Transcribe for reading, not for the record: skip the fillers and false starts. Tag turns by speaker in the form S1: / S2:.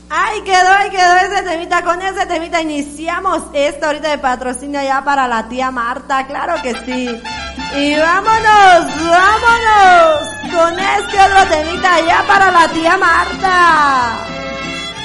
S1: Ahí quedó ese temita. Con ese temita iniciamos esto ahorita de patrocinio ya para la tía Marta, claro que sí. Y vámonos con este otro temita ya para la tía Marta.